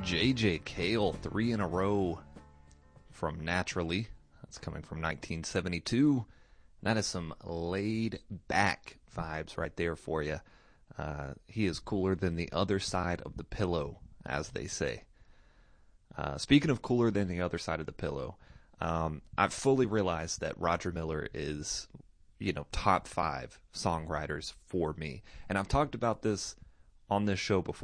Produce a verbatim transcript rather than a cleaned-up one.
J J Cale, three in a row from Naturally. That's coming from nineteen seventy-two. That is some laid-back vibes right there for you. Uh, he is cooler than the other side of the pillow, as they say. Uh, speaking of cooler than the other side of the pillow, um, I've fully realized that Roger Miller is, you know, top five songwriters for me. And I've talked about this on this show before.